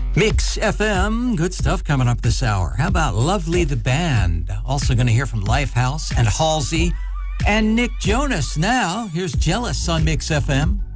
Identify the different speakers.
Speaker 1: Mix FM, good stuff coming up this hour. How about Lovely the Band? Also going to hear from Lifehouse and Halsey and Nick Jonas. Now, here's Jealous on Mix FM.